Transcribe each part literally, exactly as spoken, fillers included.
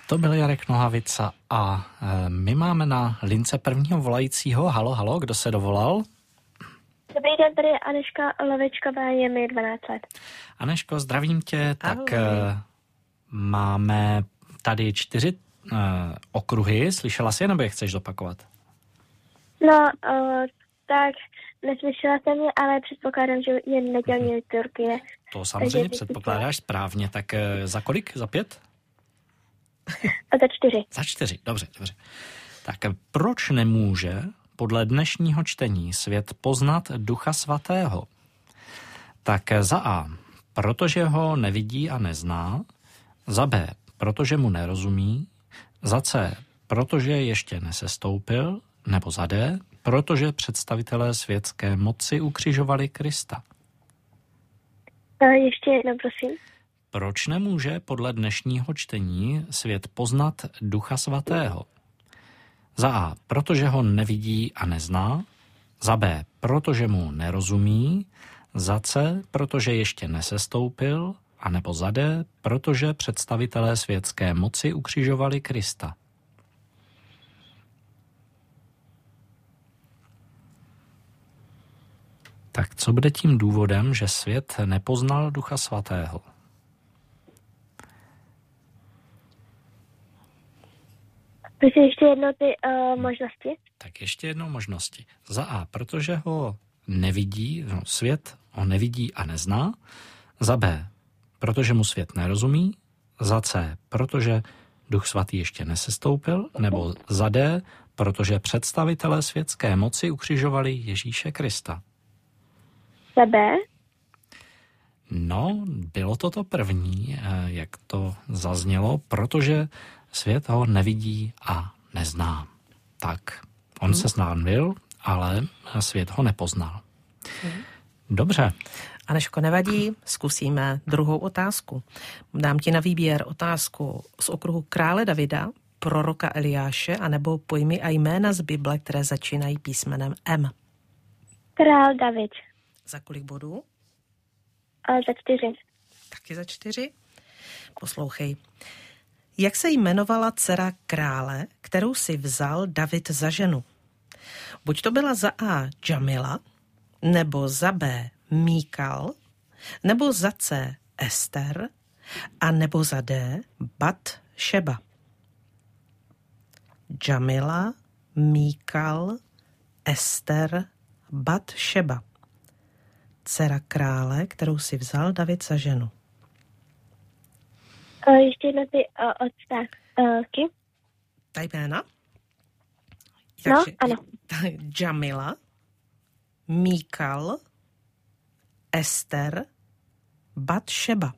To byl Jarek Nohavica a e, my máme na lince prvního volajícího. Halo, halo, kdo se dovolal? Dobrý den, tady je Aneška Levečková, je mi dvanáct let. Aneško, zdravím tě. Ahoj. Tak e, máme tady čtyři e, okruhy. Slyšela jsi je, nebo je chceš zopakovat? No, uh, tak neslyšela jsem je, ale předpokládám, že je nedělní liturgie. To samozřejmě předpokládáš správně. Tak e, za kolik? Za pět? A za čtyři. Za čtyři, dobře, dobře. Tak proč nemůže podle dnešního čtení svět poznat Ducha Svatého? Tak za A, protože ho nevidí a nezná, za B, protože mu nerozumí, za C, protože ještě nesestoupil, nebo za D, protože představitelé světské moci ukřižovali Krista. A ještě jednou, prosím. Proč nemůže podle dnešního čtení svět poznat Ducha Svatého? Za A, protože ho nevidí a nezná, za B, protože mu nerozumí, za C, protože ještě nesestoupil, a nebo za D, protože představitelé světské moci ukřižovali Krista. Tak co bude tím důvodem, že svět nepoznal Ducha Svatého? Prosím, ještě jednou ty uh, možnosti. Tak ještě jednou možnosti. Za A, protože ho nevidí, no, svět ho nevidí a nezná. Za B, protože mu svět nerozumí. Za C, protože Duch Svatý ještě nesestoupil. Nebo za D, protože představitelé světské moci ukřižovali Ježíše Krista. Za B? No, bylo to to první, jak to zaznělo, protože svět ho nevidí a nezná. Tak, on hmm. se znánil, ale svět ho nepoznal. Hmm. Dobře. Aneško, nevadí, zkusíme druhou otázku. Dám ti na výběr otázku z okruhu krále Davida, proroka Eliáše, anebo pojmy a jména z Bible, které začínají písmenem M. Král David. Za kolik bodů? A za čtyři. Taky za čtyři? Poslouchej. Jak se jmenovala dcera krále, kterou si vzal David za ženu? Buď to byla za A Džamila, nebo za B Míkal, nebo za C Ester, a nebo za D Bat Šeba. Džamila, Míkal, Ester, Bat Šeba. Dcera krále, kterou si vzal David za ženu. A ještě jedno ty uh, odstavky. Ta jména? No, Takže, ano. Džamila, Míkal, Ester, Bat Šeba.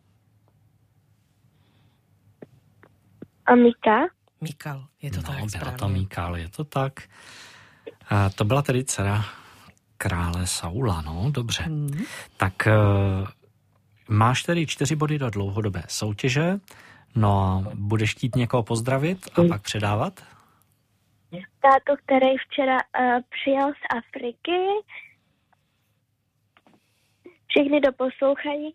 A Míka? Míkal, je to no, tak byla správně. to Míkal, je to tak. A to byla tedy dcera krále Saula, no, dobře. Hmm. Tak uh, máš tedy čtyři body do dlouhodobé soutěže, no a budeš chtít někoho pozdravit a hmm. pak předávat? Tátu, který včera uh, přijel z Afriky. Všichni doposlouchají.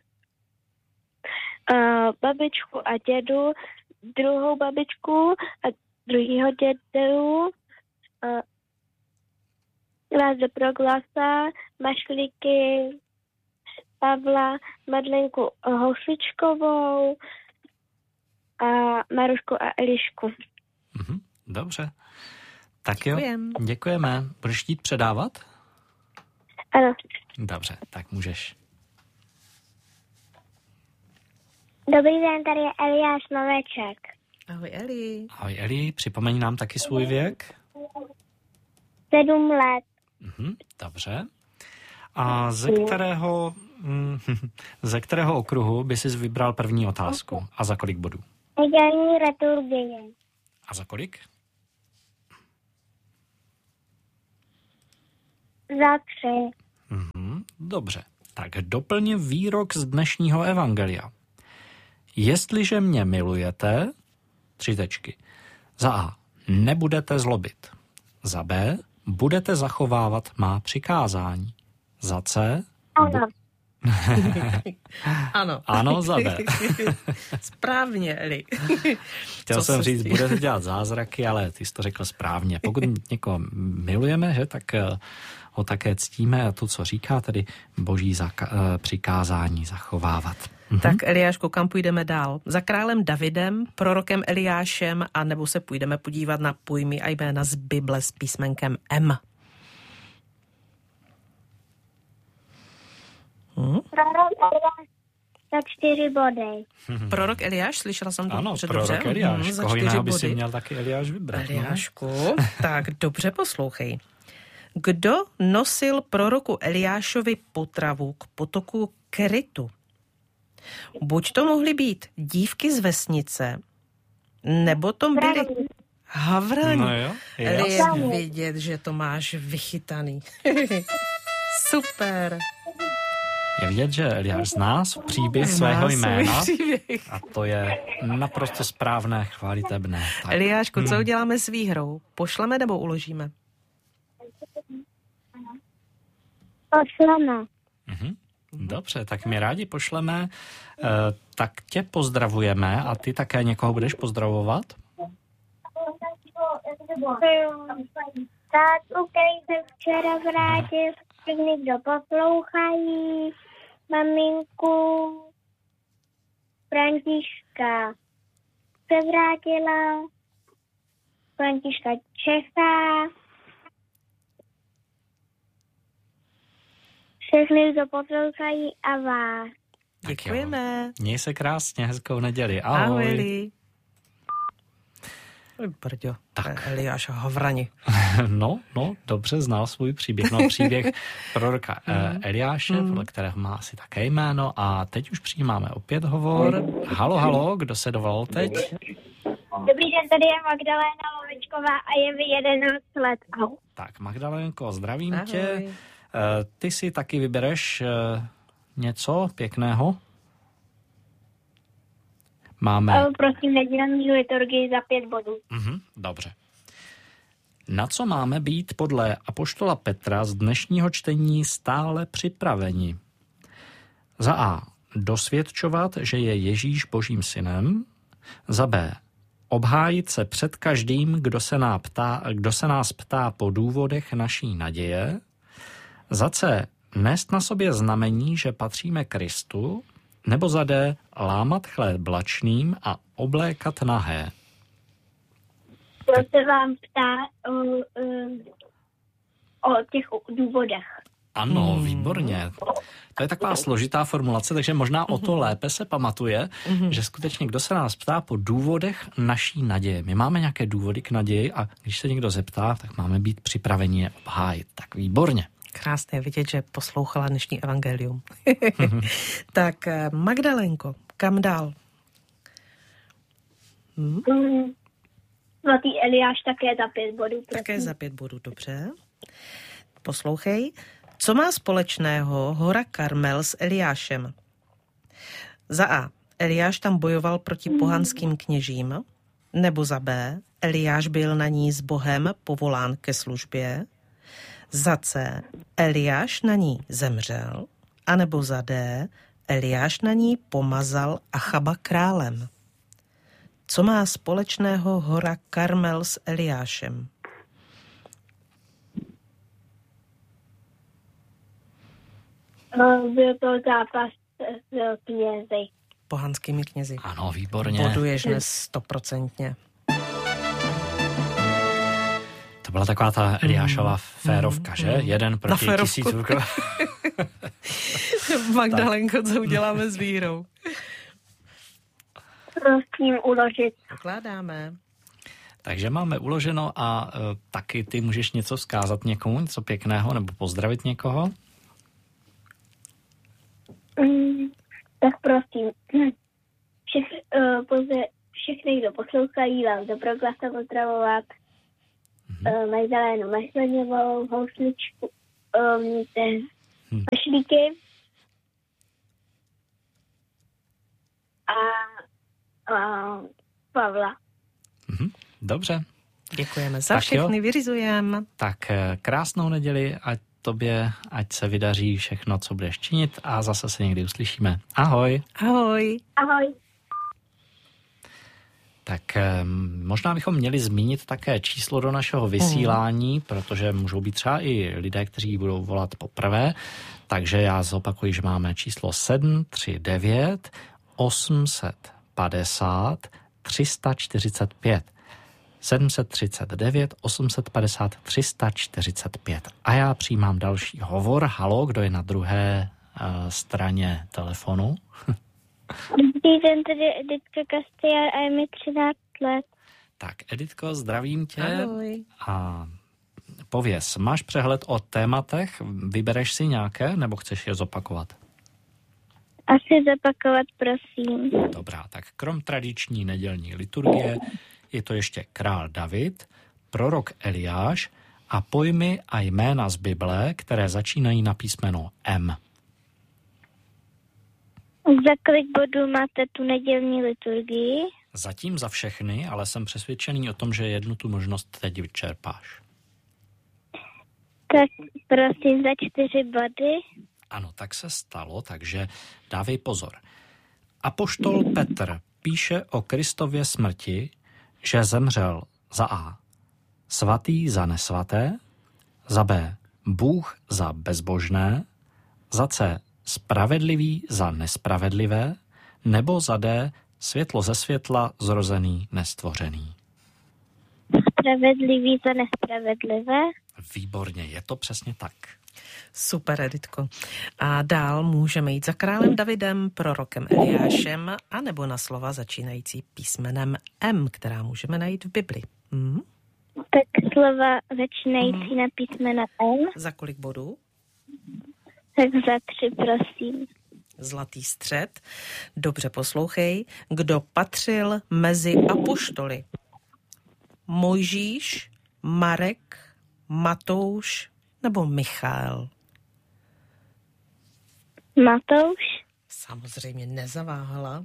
Uh, babičku a dědu, druhou babičku a druhýho dědu. Uh, Vás do Proglasa, Mašlíky, Pavla, Madlenku Housičkovou a Marušku a Elišku. Mhm, dobře. Tak jo, Děkujem. děkujeme. Budeš chtít předávat? Ano. Dobře, tak můžeš. Dobrý den, tady je Eliáš Noveček. Ahoj Eli. Ahoj Eli, připomeň nám taky svůj věk. Sedm let. Mhm, dobře. A ze kterého, mm, ze kterého okruhu by jsi vybral první otázku? A za kolik bodů? Nedělní liturgie. A za kolik? Za tři. Mhm, dobře. Tak doplň výrok z dnešního evangelia. Jestliže mě milujete, tři tečky. Za A, nebudete zlobit. Za B, budete zachovávat má přikázání. Za C... Ano. Bu- Ano. Ano, za B. Správně, Eli. Chtěl jsem říct, tím? Budete dělat zázraky, ale ty jsi to řekl správně. Pokud někoho milujeme, že, tak ho také ctíme a to, co říká, tedy boží zaka- přikázání zachovávat. Mhm. Tak Eliášku, kam půjdeme dál? Za králem Davidem, prorokem Eliášem, a nebo se půjdeme podívat na pojmy a jména z Bible s písmenkem M? Hmm? Prorok Eliáš za čtyři body. Hmm. Prorok Eliáš, slyšela jsem to ano, dobře? Prorok dobře? Eliáš, Hmm, za koho čtyři jiného by body. si měl taky Eliáš vybrat. Eliášku, no? Tak dobře poslouchej. Kdo nosil proroku Eliášovi potravu k potoku Keritu? Buď to mohly být dívky z vesnice, nebo to byly havrani. No jo, je vidět, že to máš vychytaný. Super. Je vidět, že Eliáš zná příběh svého jména příběh. A to je naprosto správné, chválitebné. Tak. Eliášku, co uděláme s výhrou? Pošleme nebo uložíme? Pošleme. Mhm. Dobře, tak my rádi pošleme. E, tak tě pozdravujeme a ty také někoho budeš pozdravovat? Tátu, který se včera vrátil, všechny, kdo poslouchají, maminku, Františka se vrátila, Františka Čecha, všechny, kdo poslouchají a vás. Děkujeme. Měj se krásně, hezkou neděli. Ahoj. Ahoj. Brďo, tak. Eliáš Havrani. No, no, dobře znal svůj příběh. No, příběh proroka mm. Eliáše, mm. podle kterého má asi také jméno. A teď už přijímáme opět hovor. Halo, halo, kdo se dovolal teď? Dobrý den, tady je Magdaléna Lovečková a je mi jedenáct let. Ahoj. Tak, Magdalénko, zdravím Ahoj. tě. Ty si taky vybereš něco pěkného? Máme... Ale prosím, nedělám liturgii za pět bodů. Mhm, dobře. Na co máme být podle apoštola Petra z dnešního čtení stále připraveni? Za A. Dosvědčovat, že je Ježíš Božím synem. Za B. Obhájit se před každým, kdo se, nás ptá, kdo se nás ptá po důvodech naší naděje. Za C. Nést na sobě znamení, že patříme Kristu. Nebo za D. Lámat chléb lačným a oblékat nahé. To se vám ptá o, o těch důvodech. Ano, hmm. výborně. To je taková složitá formulace, takže možná o to lépe se pamatuje, hmm. že skutečně kdo se nás ptá po důvodech naší naděje. My máme nějaké důvody k naději a když se někdo zeptá, tak máme být připraveni je obhájit. Tak výborně. Krásné vidět, že poslouchala dnešní evangelium. Tak Magdalenko, kam dál? Hmm? Mm, Svatý Eliáš také za pět bodů. Prosím. Také za pět bodů, dobře. Poslouchej. Co má společného hora Karmel s Eliášem? Za A. Eliáš tam bojoval proti pohanským kněžím. Nebo za B. Eliáš byl na ní s Bohem povolán ke službě. Za C. Eliáš na ní zemřel. A nebo za D. Eliáš na ní pomazal Achaba králem. Co má společného hora Karmel s Eliášem? Byl to zápas s knězi. Pohanskými knězi. Ano, výborně. Boduješ dnes stoprocentně. To byla taková ta Eliášova mm, férovka, mm, že? Mm. Jeden proti tisíců. Magdalenko, co uděláme s výhrou? Prosím uložit. Pokládáme. Takže máme uloženo a uh, taky ty můžeš něco vzkázat někomu, něco pěkného, nebo pozdravit někoho? Mm, tak prosím. Všech, uh, pozde, všechny, kdo poslouchají, vám do proglasa pozdravovat. Mm-hmm. Uh, Magdalénu Mašleněvou, housličku, um, ten hmm. pašlíky a, a Pavla. Mm-hmm. Dobře. Děkujeme za tak všechny, vyřizujeme. Tak krásnou neděli, ať tobě, ať se vydaří všechno, co budeš činit a zase se někdy uslyšíme. Ahoj. Ahoj. Ahoj. Tak možná bychom měli zmínit také číslo do našeho vysílání, protože můžou být třeba i lidé, kteří budou volat poprvé. Takže já zopakuji, že máme číslo sedm tři devět osm padesát tři sta čtyřicet pět. sedm tři devět osm padesát tři sta čtyřicet pět. A já přijímám další hovor. Halo, kdo je na druhé uh, straně telefonu? Dobrý den, tady je Editka Kastiár a je mi třináct let. Tak, Editko, zdravím tě. Ahoj. A pověz, máš přehled o tématech? Vybereš si nějaké, nebo chceš je zopakovat? Asi zopakovat, prosím. Dobrá, tak krom tradiční nedělní liturgie je to ještě král David, prorok Eliáš a pojmy a jména z Bible, které začínají na písmeno M. Za kolik bodů máte tu nedělní liturgii? Zatím za všechny, ale jsem přesvědčený o tom, že jednu tu možnost teď vyčerpáš. Tak prosím za čtyři body. Ano, tak se stalo, takže dávej pozor. Apoštol Petr píše o Kristově smrti, že zemřel za A. Svatý za nesvaté, za B. Bůh za bezbožné, za C. Spravedlivý za nespravedlivé, nebo za D. Světlo ze světla zrozený nestvořený. Spravedlivý za nespravedlivé. Výborně, je to přesně tak. Super, Editko. A dál můžeme jít za králem Davidem, prorokem Eliášem, anebo na slova začínající písmenem M, která můžeme najít v Bibli. Hm? Tak slova začínající Mhm. na písmena M. Za kolik bodů? Tak za tři, prosím. Zlatý střed. Dobře poslouchej. Kdo patřil mezi apoštoly? Mojžíš, Marek, Matouš nebo Michael? Matouš. Samozřejmě nezaváhala.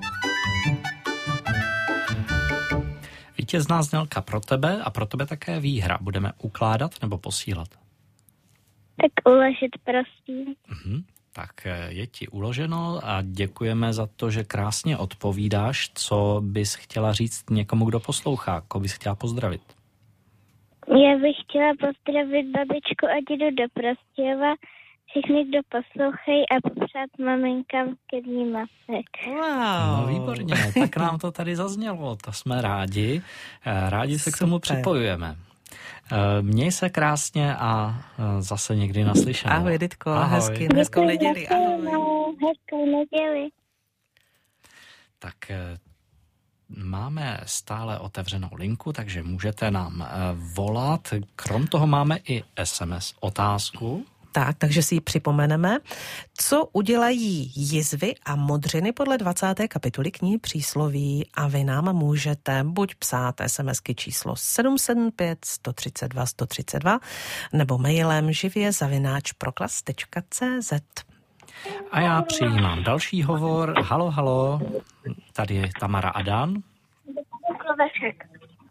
Vítězná znělka pro tebe a pro tebe také výhra. Budeme ukládat nebo posílat? Tak uložit, prosím. Mhm. Tak je ti uloženo a děkujeme za to, že krásně odpovídáš. Co bys chtěla říct někomu, kdo poslouchá? Koho bys chtěla pozdravit? Já bych chtěla pozdravit babičku a dědu do Prostějova, všechny, kdo poslouchají a popřát maminkám ke dní matek. Wow. No výborně, tak nám to tady zaznělo, to jsme rádi. Rádi se Super. k tomu připojujeme. Měj se krásně a zase někdy naslyšenou. Ahoj, Editko, Ahoj. hezky, hezkou neděli. Ahoj. Hezkou neděli. Tak máme stále otevřenou linku, takže můžete nám volat. Krom toho máme i es em es otázku. Tak, takže si ji připomeneme. Co udělají jizvy a modřiny podle dvacáté kapitoly knihy Přísloví a vy nám můžete buď psát SMSky číslo sedm sedm pět sto třicet dva sto třicet dva nebo mailem živě zavináč proklas tečka cé zet. A já přijímám další hovor. Halo, halo, tady je Tamara Adán. Loveček.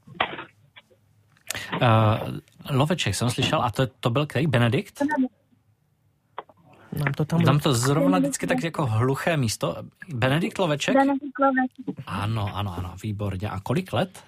Uh, Loveček jsem slyšel, a to, to byl který? Benedikt? Nám to tam... Tam to zrovna vždycky tak jako hluché místo. Benedikt Loveček? Benedikt Loveček. Ano, ano, ano, výborně. A kolik let?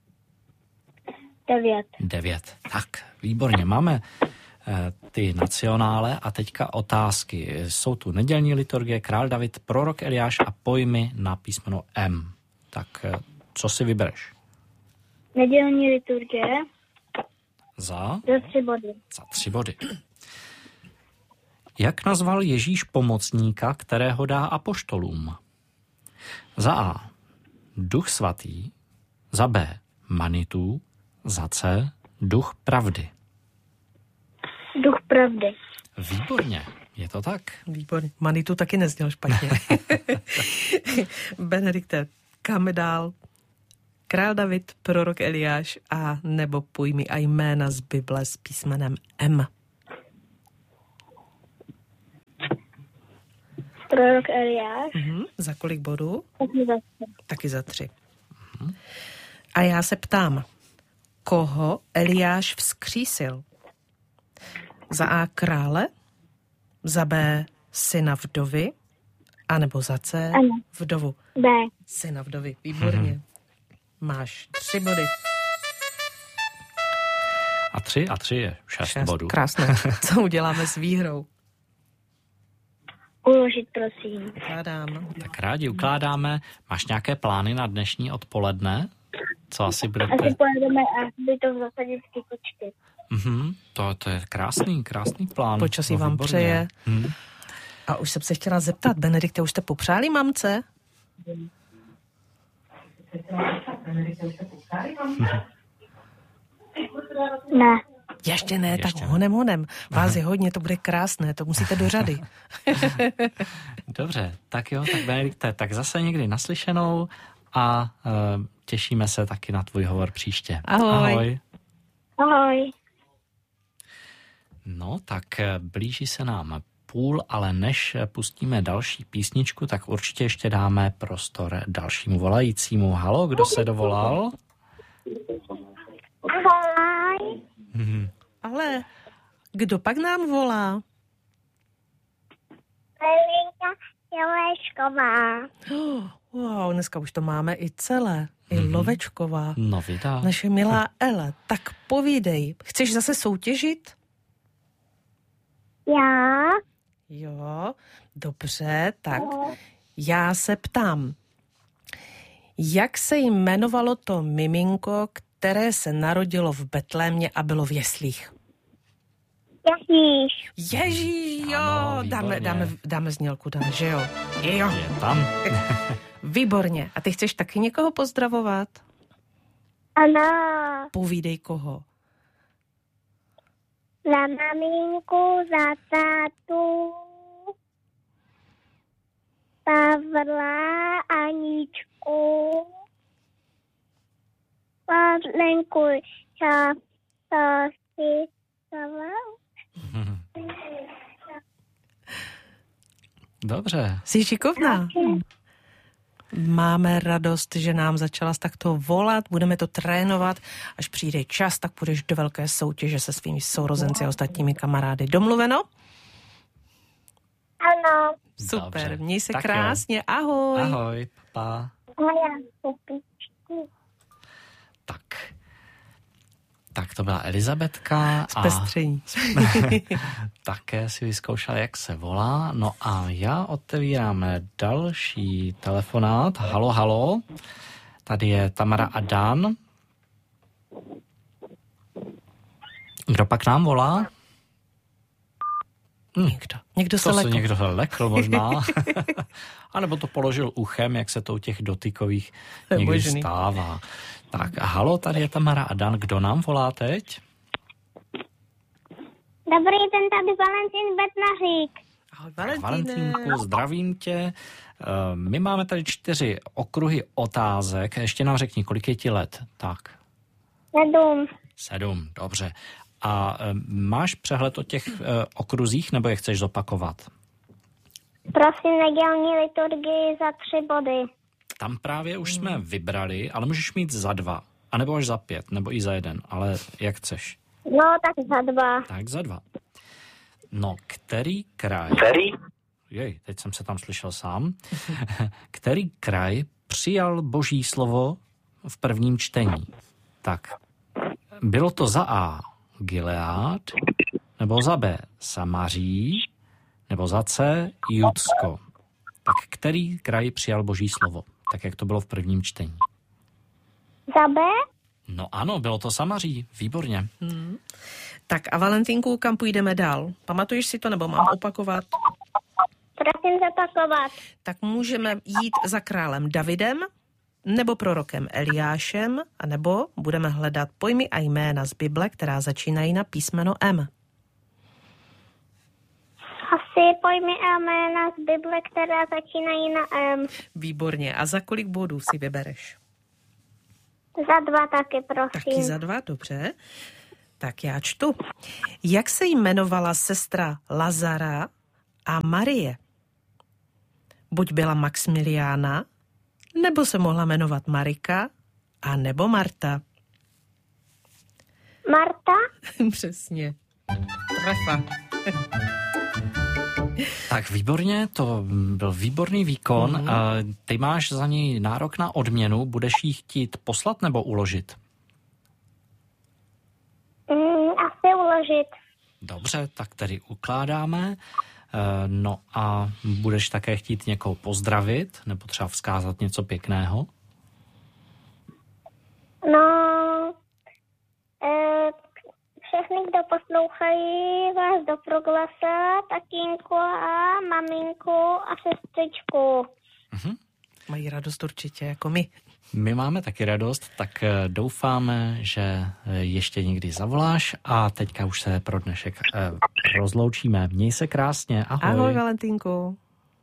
Devět. Devět. Tak, výborně. Máme eh, ty nacionále a teďka otázky. Jsou tu nedělní liturgie, král David, prorok Eliáš a pojmy na písmeno M. Tak, eh, co si vybereš? Nedělní liturgie. Za? Za tři body. Za tři body. Jak nazval Ježíš pomocníka, kterého dá apoštolům? Za A. Duch svatý. Za B. Manitu. Za C. Duch pravdy. Duch pravdy. Výborně, je to tak? Výborně. Manitu taky nezněl špatně. Benedikte, kam dál? Král David, prorok Eliáš a nebo pojmy a jména z Bible s písmenem M. Prorok Eliáš. Mhm. Za kolik bodů? Taky za tři. Taky za tři. Mhm. A já se ptám, koho Eliáš vzkřísil? Za A krále, za B syna vdovy, anebo za C Ano. vdovu. B. Syna vdovy, výborně. Mm-hmm. Máš tři body. A tři a tři je šest, šest bodů. Krásné. Co uděláme s výhrou? Uložit, prosím. Ukládám. Tak rádi ukládáme. Máš nějaké plány na dnešní odpoledne? Co asi budete... Asi pojedeme a by to zasadit z kytičky. Mhm, to, to je krásný, krásný plán. Počasí no, vám výborně. přeje. Hmm. A už jsem se chtěla zeptat, Benedikte, už jste popřáli mamce? Ne. Ještě ne, Ještě tak ne. honem, honem. Vás je hodně, to bude krásné, to musíte do řady. Dobře, tak jo, tak Benedikte, tak zase někdy naslyšenou a uh, těšíme se taky na tvůj hovor příště. Ahoj. Ahoj. Ahoj. No, tak eh, blíží se nám půl, ale než pustíme další písničku, tak určitě ještě dáme prostor dalšímu volajícímu. Halo, kdo se dovolal? Ahoj. Mhm. Ale kdo pak nám volá? Elinka Jelešková. Oh, wow, dneska už to máme i celé. I mm-hmm. Lovečková. No, vydá. Naše milá Ele, tak povídej, chceš zase soutěžit? Já. Jo, dobře, tak já se ptám. Jak se jmenovalo to miminko, které se narodilo v Betlémě a bylo v jeslích? Ježíš. Ježíš, jo, Ano, dáme, výborně. dáme, dáme znělku, dáme, že jo? Jo, Je tam. výborně. A ty chceš taky někoho pozdravovat? Ano. Povídej koho. Za maminku, za tátu, Pavla, Aničku, Pavlenku, Části, Dobře. Jsi šikovná. Máme radost, že nám začala takto volat, budeme to trénovat, až přijde čas, tak půjdeš do velké soutěže se svými sourozenci a ostatními kamarády. Domluveno? Ano. Super, Dobře. měj se Tak krásně, jo. ahoj. Ahoj, papa. Moja pupičku. Tak. Tak to byla Elizabetka. Zpestření. A také si vyzkoušela, jak se volá. No a já otevírám další telefonát. Halo, halo. Tady je Tamara a Dan. Kdo pak nám volá? Hm. Někdo. Někdo se To se lekl. někdo lekl možná. A nebo to položil uchem, jak se to u těch dotykových Je někdy možný. stává. Tak, halo, tady je Tamara a Dan. Kdo nám volá teď? Dobrý den, tady Valentín Bednařík. Ahoj, Tak, Valentíne. Valentínku, zdravím tě. Eh, My máme tady čtyři okruhy otázek. Ještě nám řekni, kolik je ti let? Tak, Sedm. sedm, dobře. A eh, máš přehled o těch eh, okruzích, nebo je chceš zopakovat? Prosím, nedělní liturgii za tři body. Tam právě už jsme vybrali, ale můžeš mít za dva. A nebo až za pět, nebo i za jeden, ale jak chceš. No, tak za dva. Tak za dva. No, který kraj... Který? Jej, teď jsem se tam slyšel sám. Který kraj přijal Boží slovo v prvním čtení? Tak, bylo to za A Gilead, nebo za B Samaří, nebo za C Judsko. Tak který kraj přijal Boží slovo? Tak, jak to bylo v prvním čtení. Za B? No ano, bylo to Samaří, výborně. Hmm. Tak a Valentínku, kam půjdeme dál? Pamatuješ si to, nebo mám opakovat? Prosím zapakovat. Tak můžeme jít za králem Davidem, nebo prorokem Eliášem, anebo budeme hledat pojmy a jména z Bible, která začínají na písmeno M. Asi pojmy a jména z Bible, která začínají na M. Výborně. A za kolik bodů si vybereš? Za dva taky, prosím. Taky za dva, dobře. Tak já čtu. Jak se jmenovala sestra Lazara a Marie? Buď byla Maximiliána, nebo se mohla jmenovat Marika, a nebo Marta. Marta? Přesně. Trefa. Tak výborně, to byl výborný výkon. Mm-hmm. Ty máš za něj nárok na odměnu, budeš jí chtít poslat nebo uložit? Mm, asi uložit. Dobře, tak tedy ukládáme. No a budeš také chtít někoho pozdravit nebo třeba vzkázat něco pěkného? No, e, všechny, kdo poslouchají vás do Proglasa, tatínku a maminku a sestřičku. Mhm. Mají radost určitě, jako my. My máme taky radost, tak doufáme, že ještě někdy zavoláš a teďka už se pro dnešek eh, rozloučíme. Měj se krásně, ahoj. Ahoj, Valentínku.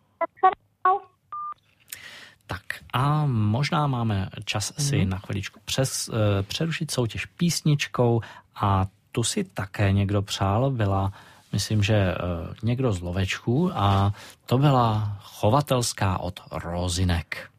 Tak a možná máme čas mm. si na chviličku přes, eh, přerušit soutěž písničkou a tu si také někdo přál, byla, myslím, že eh, někdo z Lovečků a to byla Chovatelská od Rozinek.